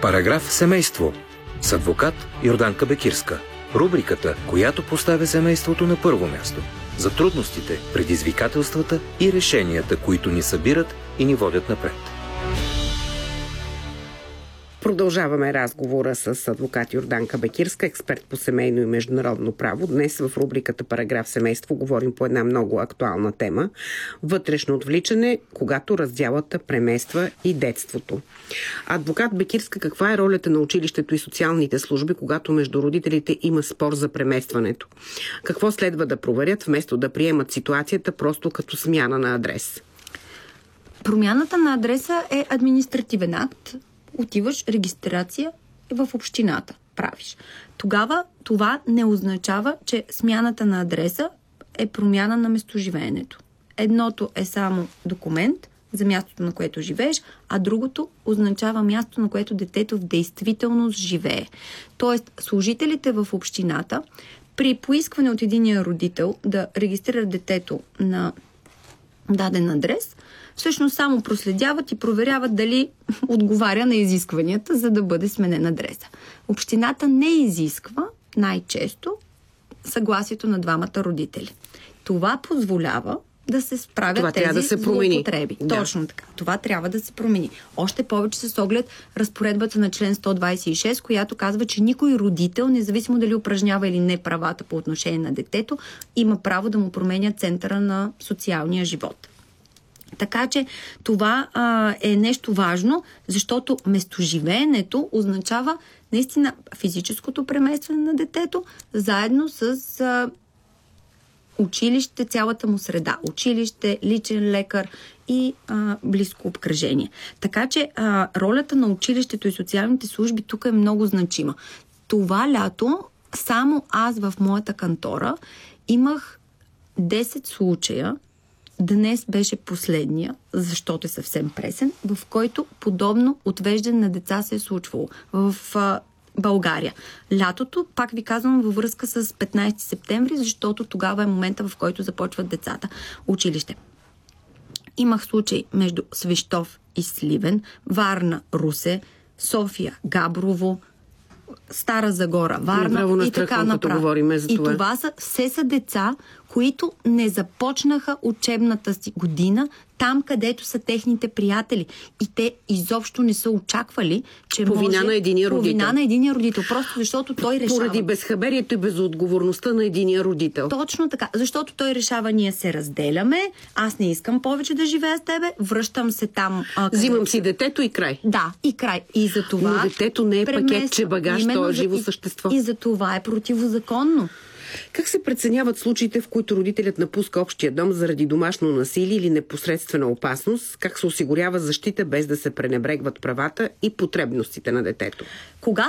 Параграф семейство с адвокат Йорданка Бекирска. Рубриката, която поставя семейството на първо място. За трудностите, предизвикателствата и решенията, които ни събират и ни водят напред. Продължаваме разговора с адвокат Йорданка Бекирска, експерт по семейно и международно право. Днес в рубриката Параграф семейство говорим по една много актуална тема – вътрешно отвличане, когато раздялата премества и детството. Адвокат Бекирска, каква е ролята на училището и социалните служби, когато между родителите има спор за преместването? Какво следва да проверят, вместо да приемат ситуацията просто като смяна на адрес? Промяната на адреса е административен акт. Отиваш, регистрация в общината правиш. Тогава това не означава, че смяната на адреса е промяна на местоживеенето. Едното е само документ за мястото, на което живееш, а другото означава място, на което детето в действителност живее. Тоест, служителите в общината при поискване от единия родител да регистрира детето на даден адрес, всъщност само проследяват и проверяват дали отговаря на изискванията, за да бъде сменен адреса. Общината не изисква най-често съгласието на двамата родители. Това позволява да се справят тези злоупотреби. Да. Точно така. Това трябва да се промени. Още повече с оглед разпоредбата на член 126, която казва, че никой родител, независимо дали упражнява или не правата по отношение на детето, има право да му променя центъра на социалния живот. Така че това е нещо важно, защото местоживеенето означава наистина физическото преместване на детето, заедно с училище, цялата му среда. Училище, личен лекар и близко обкръжение. Така че ролята на училището и социалните служби тук е много значима. Това лято само аз в моята кантора имах 10 случая. Днес беше последния, защото е съвсем пресен, в който подобно отвеждане на деца се е случвало в България. Лятото, пак ви казвам, във връзка с 15 септември, защото тогава е момента, в който започват децата училище. Имах случай между Свищов и Сливен, Варна, Русе, София, Габрово, Стара Загора, Варна и така направо. И това все са деца, които не започнаха учебната си година там, където са техните приятели. И те изобщо не са очаквали, че по вина на единия родител. По вина на единия родител, просто защото той решава. Поради безхаберието и безотговорността на единия родител. Точно така, защото той решава, ние се разделяме, аз не искам повече да живея с тебе, връщам се там. Взимам си детето и край. Да, и край. И за това. Но детето не е пакетче багаж, то е живо същество. И за това е противозаконно. Как се преценяват случаите, в които родителят напуска общия дом заради домашно насилие или непосредствена опасност? Как се осигурява защита без да се пренебрегват правата и потребностите на детето?